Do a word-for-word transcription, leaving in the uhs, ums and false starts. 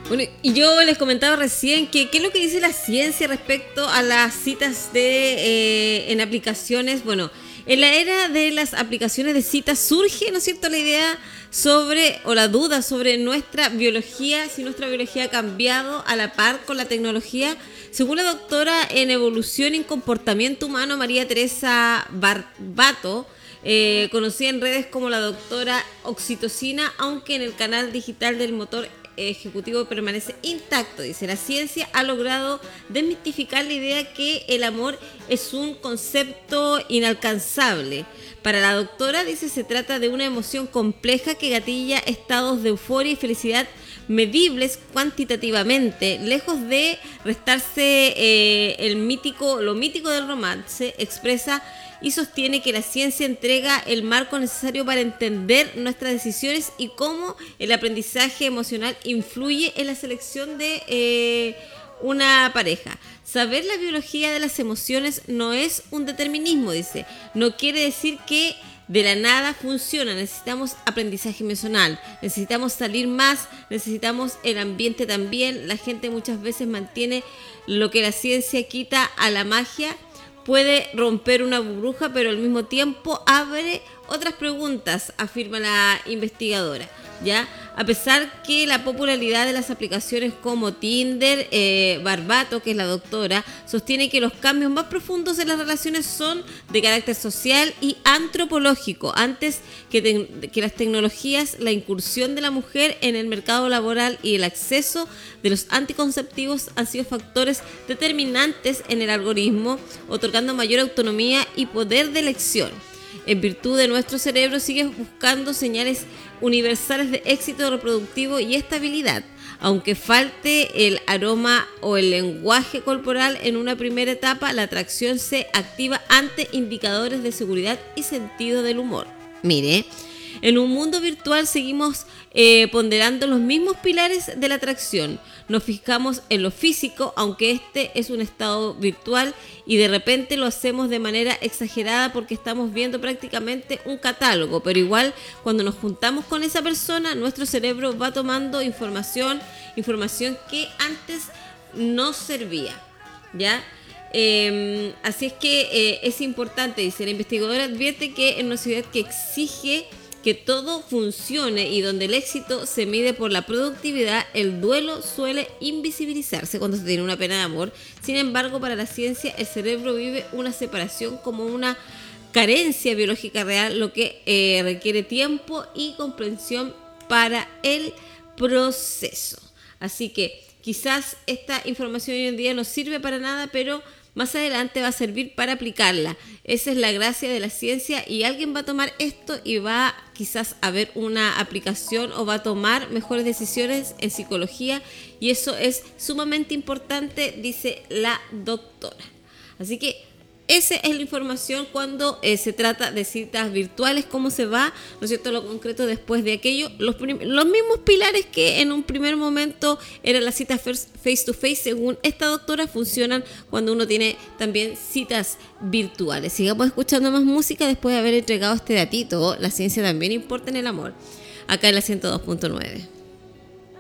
Bueno, y yo les comentaba recién que qué es lo que dice la ciencia respecto a las citas de eh, en aplicaciones. Bueno, en la era de las aplicaciones de citas surge, ¿no es cierto?, la idea sobre, o la duda sobre nuestra biología, si nuestra biología ha cambiado a la par con la tecnología. Según la doctora en evolución y comportamiento humano, María Teresa Barbato, eh, conocida en redes como la doctora Oxitocina, aunque en el canal digital del motor ejecutivo permanece intacto. Dice, la ciencia ha logrado desmitificar la idea que el amor es un concepto inalcanzable. Para la doctora, dice, se trata de una emoción compleja que gatilla estados de euforia y felicidad medibles cuantitativamente, lejos de restarse eh, el mítico, lo mítico del romance. Expresa y sostiene que la ciencia entrega el marco necesario para entender nuestras decisiones y cómo el aprendizaje emocional influye en la selección de eh, una pareja. Saber la biología de las emociones no es un determinismo, dice. No quiere decir que de la nada funciona. Necesitamos aprendizaje emocional, necesitamos salir más, necesitamos el ambiente también. La gente muchas veces mantiene lo que la ciencia quita a la magia. Puede romper una burbuja, pero al mismo tiempo abre otras preguntas, afirma la investigadora. ¿Ya? A pesar que la popularidad de las aplicaciones como Tinder, eh, Barbato, que es la doctora, sostiene que los cambios más profundos en las relaciones son de carácter social y antropológico. Antes que, te, que las tecnologías, la incursión de la mujer en el mercado laboral y el acceso de los anticonceptivos han sido factores determinantes en el algoritmo, otorgando mayor autonomía y poder de elección. En virtud de nuestro cerebro sigue buscando señales universales de éxito reproductivo y estabilidad, aunque falte el aroma o el lenguaje corporal en una primera etapa. La atracción se activa ante indicadores de seguridad y sentido del humor. Mire, en un mundo virtual seguimos eh, ponderando los mismos pilares de la atracción. Nos fijamos en lo físico, aunque este es un estado virtual, y de repente lo hacemos de manera exagerada porque estamos viendo prácticamente un catálogo. Pero igual, cuando nos juntamos con esa persona, nuestro cerebro va tomando información, información que antes no servía, ¿ya? Eh, así es que eh, es importante, dice la investigadora, advierte que en una sociedad que exige que todo funcione y donde el éxito se mide por la productividad, el duelo suele invisibilizarse cuando se tiene una pena de amor. Sin embargo, para la ciencia, el cerebro vive una separación como una carencia biológica real, lo que eh, requiere tiempo y comprensión para el proceso. Así que quizás esta información hoy en día no sirve para nada, pero más adelante va a servir para aplicarla. Esa es la gracia de la ciencia, y alguien va a tomar esto y va quizás a ver una aplicación o va a tomar mejores decisiones en psicología, y eso es sumamente importante, dice la doctora. Así que esa es la información cuando eh, se trata de citas virtuales, cómo se va, ¿no es cierto?, lo concreto después de aquello. Los, prim- los mismos pilares que en un primer momento eran las citas face to face, según esta doctora, funcionan cuando uno tiene también citas virtuales. Sigamos escuchando más música después de haber entregado este datito. La ciencia también importa en el amor, acá en la ciento dos punto nueve.